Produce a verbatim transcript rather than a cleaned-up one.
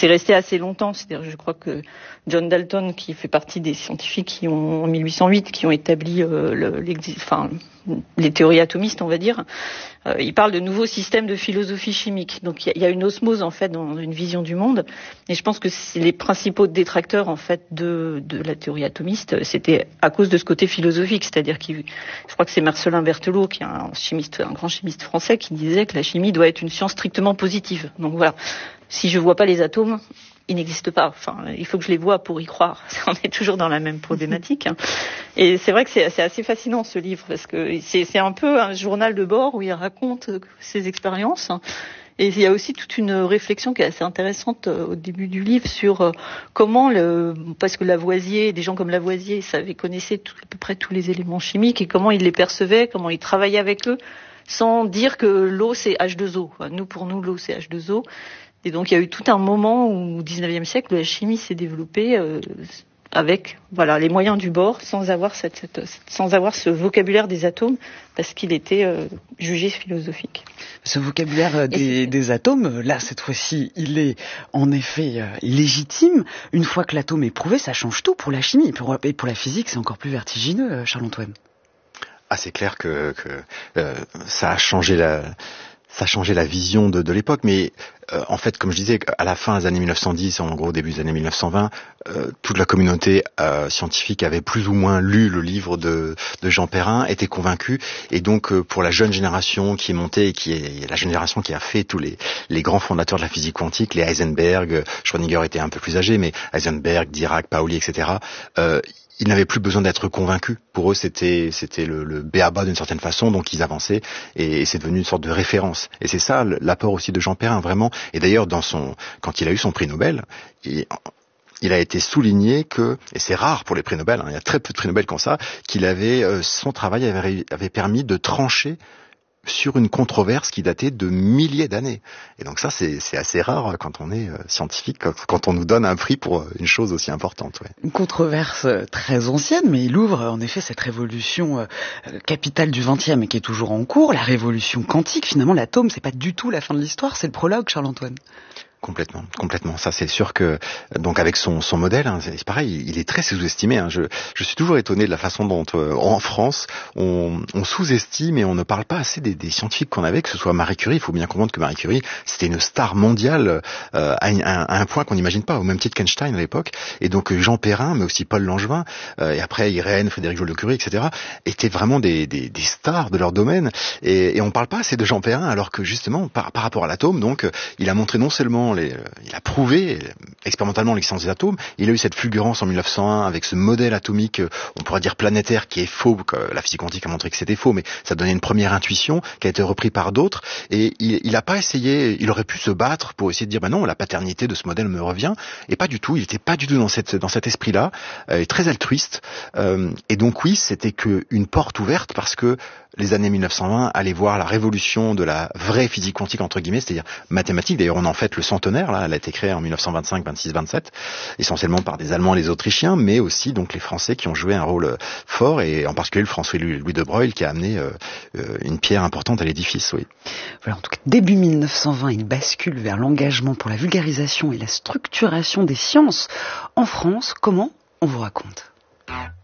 c'est resté assez longtemps. C'est-à-dire, je crois que John Dalton, qui fait partie des scientifiques qui ont, en mille huit cent huit, qui ont établi euh, le, enfin, les théories atomistes, on va dire, euh, il parle de nouveaux systèmes de philosophie chimique. Donc, il y, y a une osmose, en fait, dans une vision du monde. Et je pense que les principaux détracteurs, en fait, de, de la théorie atomiste, c'était à cause de ce côté philosophique. C'est-à-dire qu'il, je crois que c'est Marcelin Berthelot, qui est un chimiste, un grand chimiste français, qui disait que la chimie doit être une science strictement positive. Donc voilà. Si je vois pas les atomes, ils n'existent pas. Enfin, il faut que je les vois pour y croire. On est toujours dans la même problématique. Hein. Et c'est vrai que c'est, c'est assez fascinant ce livre parce que c'est, c'est un peu un journal de bord où il raconte ses expériences. Et il y a aussi toute une réflexion qui est assez intéressante au début du livre sur comment le, parce que Lavoisier, des gens comme Lavoisier, savaient, connaissaient tout, à peu près tous les éléments chimiques et comment ils les percevaient, comment ils travaillaient avec eux, sans dire que l'eau c'est H deux O. Nous, pour nous, l'eau c'est H deux O. Et donc, il y a eu tout un moment où, au dix-neuvième siècle, la chimie s'est développée euh, avec, voilà, les moyens du bord, sans avoir cette, cette, sans avoir ce vocabulaire des atomes, parce qu'il était euh, jugé philosophique. Ce vocabulaire des, des atomes, là, cette fois-ci, il est en effet euh, légitime. Une fois que l'atome est prouvé, ça change tout pour la chimie. Pour, et pour la physique, c'est encore plus vertigineux, Charles-Antoine. Ah, c'est clair que, que euh, ça a changé la... Ça a changé la vision de, de l'époque, mais euh, en fait, comme je disais, à la fin des années mille neuf cent dix, en gros début des années mille neuf cent vingt, euh, toute la communauté euh, scientifique avait plus ou moins lu le livre de, de Jean Perrin, était convaincue, et donc euh, pour la jeune génération qui est montée, et qui est la génération qui a fait tous les, les grands fondateurs de la physique quantique, les Heisenberg, Schrödinger était un peu plus âgé, mais Heisenberg, Dirac, Pauli, et cetera. Euh, Ils n'avaient plus besoin d'être convaincus. Pour eux, c'était c'était le, le b a ba d'une certaine façon, donc ils avançaient et, et c'est devenu une sorte de référence. Et c'est ça l'apport aussi de Jean Perrin, vraiment. Et d'ailleurs, dans son quand il a eu son prix Nobel, il, il a été souligné que, et c'est rare pour les prix Nobel, hein, il y a très peu de prix Nobel comme ça, qu'il avait euh, son travail avait, avait permis de trancher sur une controverse qui datait de milliers d'années. Et donc ça, c'est, c'est assez rare quand on est euh, scientifique, quand, quand on nous donne un prix pour une chose aussi importante. Ouais. Une controverse très ancienne, mais il ouvre en effet cette révolution euh, capitale du vingtième et qui est toujours en cours, la révolution quantique. Finalement, l'atome, c'est pas du tout la fin de l'histoire, c'est le prologue, Charles-Antoine. Complètement, complètement. Ça, c'est sûr que donc avec son son modèle, hein, c'est pareil, il est très sous-estimé. Hein. Je je suis toujours étonné de la façon dont euh, en France on, on sous-estime et on ne parle pas assez des, des scientifiques qu'on avait, que ce soit Marie Curie. Il faut bien comprendre que Marie Curie, c'était une star mondiale euh, à, un, à un point qu'on n'imagine pas, au même titre qu'Einstein à l'époque. Et donc Jean Perrin, mais aussi Paul Langevin, euh, et après Irène, Frédéric Joliot-Curie, et cetera, étaient vraiment des, des, des stars de leur domaine. Et, et on parle pas assez de Jean Perrin, alors que justement par, par rapport à l'atome, donc il a montré non seulement Les, il a prouvé expérimentalement l'existence des atomes. Il a eu cette fulgurance en mille neuf cent un avec ce modèle atomique, on pourrait dire planétaire, qui est faux. La physique quantique a montré que c'était faux, mais ça donnait une première intuition qui a été reprise par d'autres. Et il n'a pas essayé, il aurait pu se battre pour essayer de dire, ben non, la paternité de ce modèle me revient. Et pas du tout, il n'était pas du tout dans, cette, dans cet esprit-là, euh, très altruiste. Euh, et donc oui, c'était qu'une porte ouverte parce que les années mille neuf cent vingt allaient voir la révolution de la vraie physique quantique, entre guillemets, c'est-à-dire mathématique. D'ailleurs, on en fête le centenaire, là, elle a été créée en mille neuf cent vingt-cinq, vingt-six, vingt-sept, essentiellement par des Allemands et les Autrichiens, mais aussi donc les Français qui ont joué un rôle fort, et en particulier le François Louis de Broglie qui a amené euh, une pierre importante à l'édifice. Oui. Voilà, en tout cas, début mille neuf cent vingt, une bascule vers l'engagement pour la vulgarisation et la structuration des sciences en France. Comment? On vous raconte.